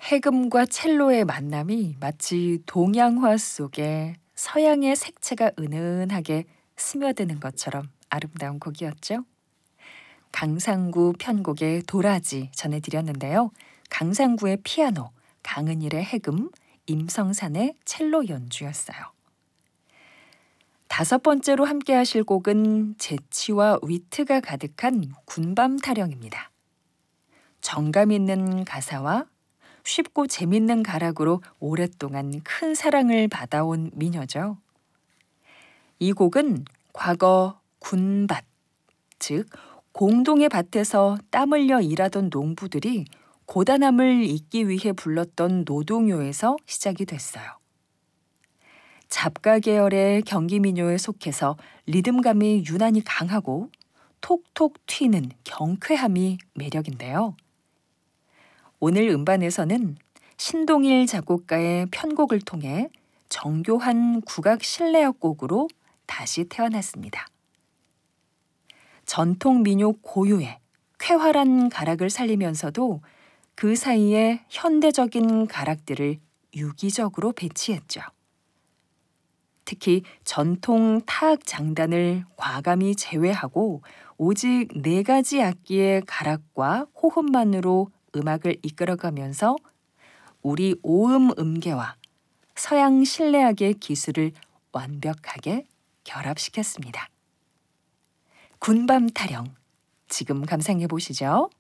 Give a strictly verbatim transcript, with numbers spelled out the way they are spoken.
해금과 첼로의 만남이 마치 동양화 속에 서양의 색채가 은은하게 스며드는 것처럼 아름다운 곡이었죠. 강상구 편곡의 도라지 전해드렸는데요. 강상구의 피아노, 강은일의 해금, 임성산의 첼로 연주였어요. 다섯 번째로 함께 하실 곡은 재치와 위트가 가득한 군밤 타령입니다. 정감 있는 가사와 쉽고 재밌는 가락으로 오랫동안 큰 사랑을 받아온 미녀죠. 이 곡은 과거 군밭, 즉 공동의 밭에서 땀 흘려 일하던 농부들이 고단함을 잊기 위해 불렀던 노동요에서 시작이 됐어요. 잡가 계열의 경기민요에 속해서 리듬감이 유난히 강하고 톡톡 튀는 경쾌함이 매력인데요. 오늘 음반에서는 신동일 작곡가의 편곡을 통해 정교한 국악 실내악 곡으로 다시 태어났습니다. 전통 민요 고유의 쾌활한 가락을 살리면서도 그 사이에 현대적인 가락들을 유기적으로 배치했죠. 특히 전통 타악 장단을 과감히 제외하고 오직 네 가지 악기의 가락과 호흡만으로 음악을 이끌어가면서 우리 오음 음계와 서양 실내악의 기술을 완벽하게 결합시켰습니다. 군밤 타령, 지금 감상해 보시죠.